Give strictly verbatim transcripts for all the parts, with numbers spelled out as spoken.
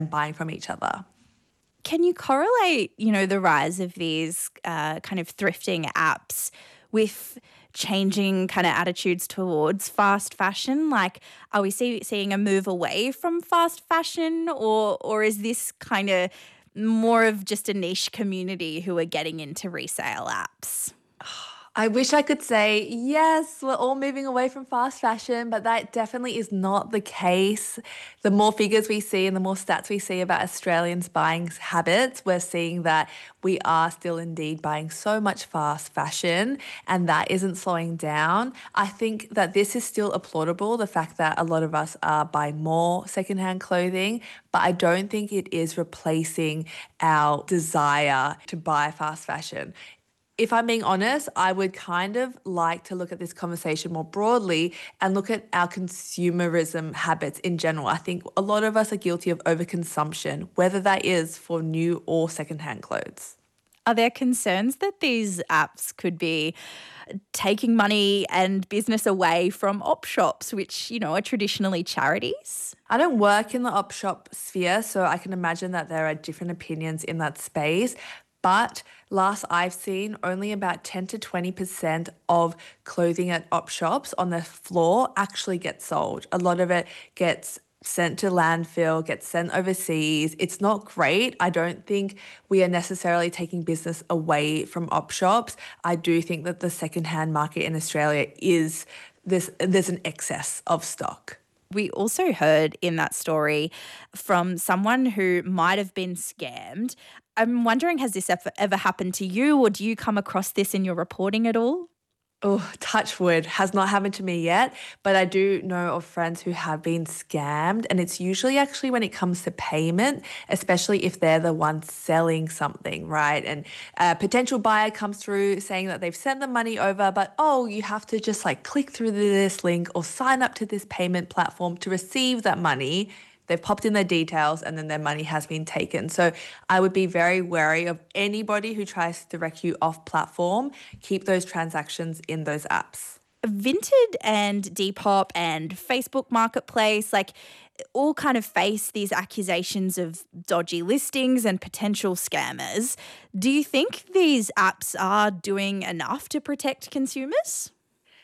buying from each other. Can you correlate, you know, the rise of these uh, kind of thrifting apps with changing kind of attitudes towards fast fashion? Like, are we see, seeing a move away from fast fashion, or or is this kind of more of just a niche community who are getting into resale apps? I wish I could say, yes, we're all moving away from fast fashion, but that definitely is not the case. The more figures we see and the more stats we see about Australians' buying habits, we're seeing that we are still indeed buying so much fast fashion, and that isn't slowing down. I think that this is still applaudable, the fact that a lot of us are buying more secondhand clothing, but I don't think it is replacing our desire to buy fast fashion. If I'm being honest, I would kind of like to look at this conversation more broadly and look at our consumerism habits in general. I think a lot of us are guilty of overconsumption, whether that is for new or secondhand clothes. Are there concerns that these apps could be taking money and business away from op shops, which, you know, are traditionally charities? I don't work in the op shop sphere, so I can imagine that there are different opinions in that space. But last I've seen, only about ten to twenty percent of clothing at op shops on the floor actually gets sold. A lot of it gets sent to landfill, gets sent overseas. It's not great. I don't think we are necessarily taking business away from op shops. I do think that the secondhand market in Australia is this, there's an excess of stock. We also heard in that story from someone who might have been scammed. I'm wondering, has this ever, ever happened to you, or do you come across this in your reporting at all? Oh, touch wood, has not happened to me yet, but I do know of friends who have been scammed, and it's usually actually when it comes to payment, especially if they're the one selling something, right? And a potential buyer comes through saying that they've sent the money over, but oh, you have to just like click through this link or sign up to this payment platform to receive that money. They've popped in their details and then their money has been taken. So I would be very wary of anybody who tries to direct you off platform. Keep those transactions in those apps. Vinted and Depop and Facebook Marketplace, like, all kind of face these accusations of dodgy listings and potential scammers. Do you think these apps are doing enough to protect consumers?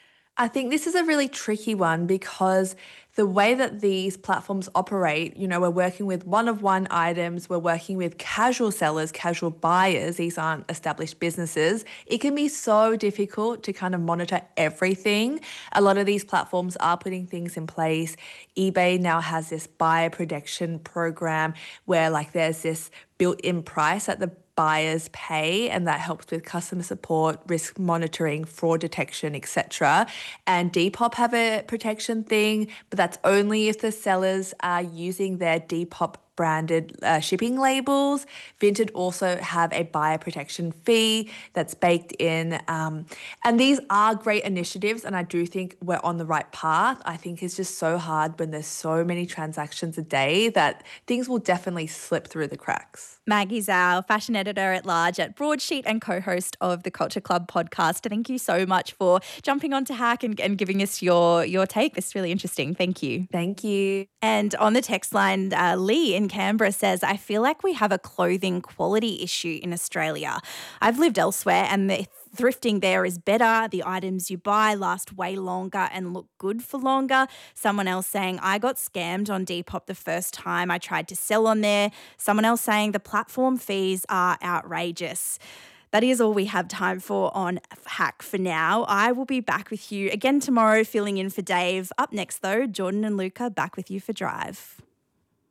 I think this is a really tricky one because the way that these platforms operate, you know, we're working with one of one items, we're working with casual sellers, casual buyers, these aren't established businesses. It can be so difficult to kind of monitor everything. A lot of these platforms are putting things in place. eBay now has this buyer protection program where like there's this built-in price that the buyers pay, and that helps with customer support, risk monitoring, fraud detection, et cetera. And Depop have a protection thing, but that's only if the sellers are using their Depop branded uh, shipping labels. Vinted also have a buyer protection fee that's baked in. Um, and these are great initiatives, and I do think we're on the right path. I think it's just so hard when there's so many transactions a day that things will definitely slip through the cracks. Maggie Zhao, fashion editor at large at Broadsheet and co-host of the Culture Club podcast. Thank you so much for jumping on to Hack and, and giving us your, your take. This is really interesting. Thank you. Thank you. And on the text line, uh, Lee in Canberra says, I feel like we have a clothing quality issue in Australia. I've lived elsewhere and the thrifting there is better. The items you buy last way longer and look good for longer. Someone else saying, I got scammed on Depop the first time I tried to sell on there. Someone else saying the platform fees are outrageous. That is all we have time for on Hack for now. I will be back with you again tomorrow, filling in for Dave. Up next, though, Jordan and Luca back with you for Drive.